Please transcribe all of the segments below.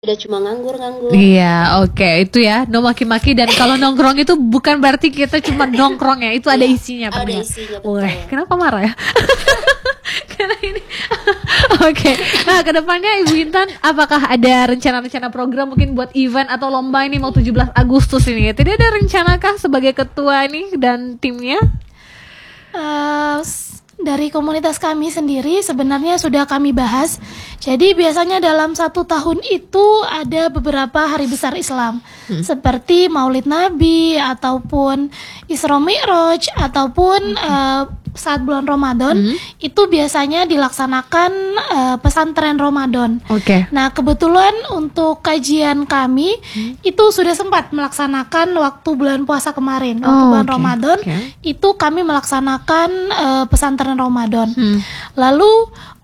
udah cuma nganggur-nganggur. Iya, oke. Itu ya, no maki-maki. Dan kalau nongkrong itu bukan berarti kita cuma nongkrong ya. Itu ada isinya. Ada isinya, betul. Wah, kenapa marah ya? Karena ini. Oke. Nah, kedepannya Ibu Intan, apakah ada rencana-rencana program mungkin buat event atau lomba ini mau 17 Agustus ini? Tidak ada rencanakah sebagai ketua nih dan timnya? Dari komunitas kami sendiri sebenarnya sudah kami bahas. Jadi biasanya dalam 1 tahun itu ada beberapa hari besar Islam, seperti Maulid Nabi ataupun Isra Mi'raj ataupun saat bulan Ramadan itu biasanya dilaksanakan pesantren Ramadan. Oke. Nah, kebetulan untuk kajian kami itu sudah sempat melaksanakan waktu bulan puasa kemarin. Waktu bulan Ramadan itu kami melaksanakan pesantren Ramadan. Lalu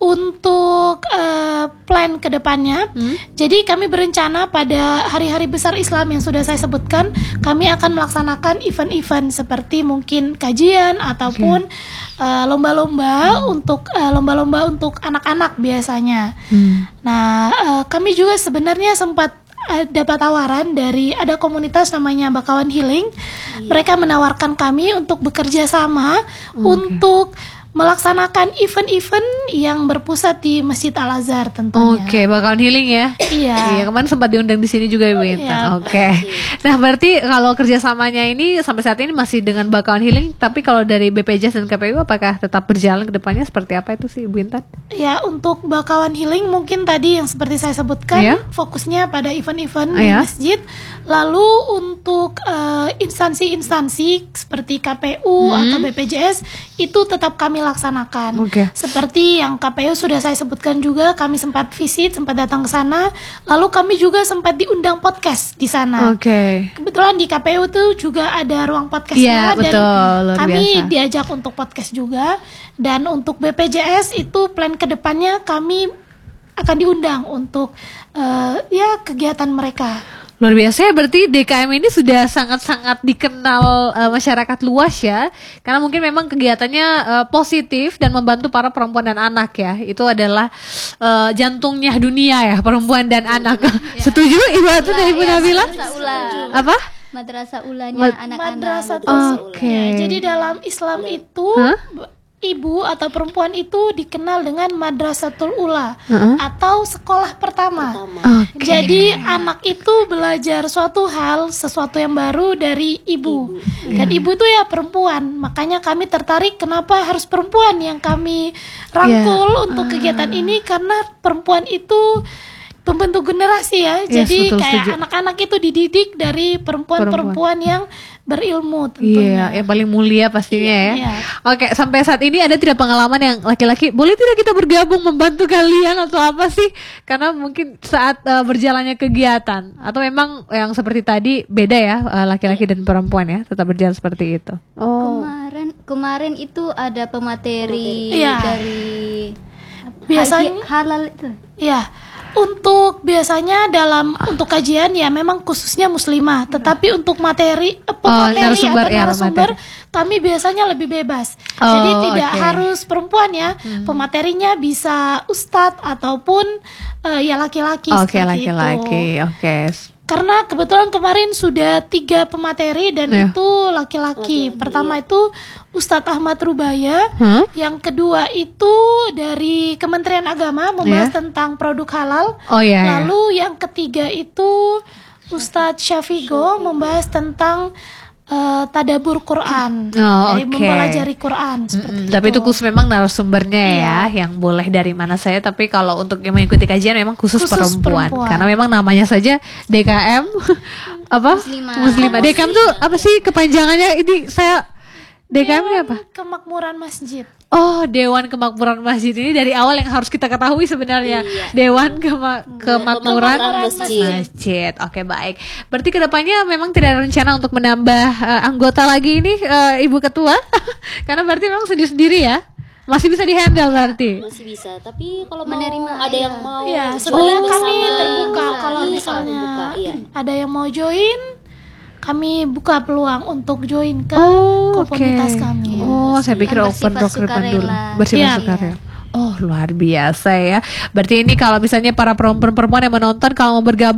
untuk plan kedepannya, jadi kami berencana pada hari-hari besar Islam yang sudah saya sebutkan, kami akan melaksanakan event-event seperti mungkin kajian ataupun lomba-lomba untuk anak-anak biasanya. Nah, kami juga sebenarnya sempat dapat tawaran dari ada komunitas namanya Bakawan Healing. Mereka menawarkan kami untuk bekerja sama untuk melaksanakan event-event yang berpusat di Masjid Al-Azhar tentunya. Oke, Bakawan Healing ya. Iya. Iya, kemarin sempat diundang di sini juga Ibu Intan. Oke. Nah, berarti kalau kerjasamanya ini sampai saat ini masih dengan Bakawan Healing, tapi kalau dari BPJS dan KPU apakah tetap berjalan ke depannya seperti apa itu sih Ibu Intan? Ya, untuk Bakawan Healing mungkin tadi yang seperti saya sebutkan fokusnya pada event-event di masjid. Lalu untuk instansi-instansi seperti KPU atau BPJS itu tetap kami laksanakan. Seperti yang KPU sudah saya sebutkan juga, kami sempat visit, sempat datang ke sana. Lalu kami juga sempat diundang podcast di sana. Kebetulan di KPU tuh juga ada ruang podcastnya dan kami diajak untuk podcast juga. Dan untuk BPJS itu plan kedepannya kami akan diundang untuk kegiatan mereka. Luar biasa ya, berarti DKM ini sudah sangat-sangat dikenal masyarakat luas ya. Karena mungkin memang kegiatannya positif dan membantu para perempuan dan anak ya. Itu adalah jantungnya dunia ya, perempuan dan anak. Setuju Ibu Atun dan Ibu Nabila? Apa? Madrasah ulanya anak-anak. Jadi dalam Islam itu ibu atau perempuan itu dikenal dengan madrasatul ula atau sekolah pertama. Jadi anak itu belajar sesuatu yang baru dari ibu. Dan ibu itu ya perempuan. Makanya kami tertarik kenapa harus perempuan yang kami rangkul untuk kegiatan ini, karena perempuan itu pembentuk generasi ya. Jadi kayak anak-anak itu dididik dari perempuan-perempuan yang berilmu tentunya. Iya, yang paling mulia pastinya ya. Oke, sampai saat ini ada tidak pengalaman yang laki-laki, boleh tidak kita bergabung membantu kalian atau apa sih? Karena mungkin saat berjalannya kegiatan, atau memang yang seperti tadi beda ya, laki-laki dan perempuan ya, tetap berjalan seperti itu. Kemarin itu ada pemateri dari biasanya halal itu. Iya. Untuk biasanya untuk kajian ya memang khususnya muslimah, tetapi untuk materi narasumber kami biasanya lebih bebas. Jadi tidak harus perempuan ya. Pematerinya bisa ustadz ataupun ya laki-laki. Laki-laki. Karena kebetulan kemarin sudah 3 pemateri dan itu laki-laki. Pertama itu Ustadz Ahmad Rubaya, yang kedua itu dari Kementerian Agama membahas tentang produk halal. Lalu yang ketiga itu Ustadz Syafigo membahas tentang tadabur Quran, jadi mempelajari Quran seperti tapi itu khusus memang narasumbernya ya, yang boleh dari mana saya. Tapi kalau untuk yang mengikuti kajian memang khusus perempuan, karena memang namanya saja DKM Muslimah. DKM tuh apa sih kepanjangannya? Ini saya DKM ini apa? Kemakmuran Masjid. Dewan Kemakmuran Masjid ini dari awal yang harus kita ketahui sebenarnya. Dewan Kemakmuran Masjid. Oke, baik. Berarti kedepannya memang tidak ada rencana untuk menambah anggota lagi ini, Ibu Ketua? Karena berarti memang sendiri-sendiri ya? Masih bisa dihandle berarti? Masih bisa, tapi kalau menerima ada yang mau sebenarnya kami terbuka. Kalau misalnya ada yang mau join, kami buka peluang untuk join ke komunitas kami. Saya pikir open recruitment dulu. Bersifat sukarela. Oh luar biasa ya. Berarti ini kalau misalnya para perempuan yang menonton kalau mau bergabung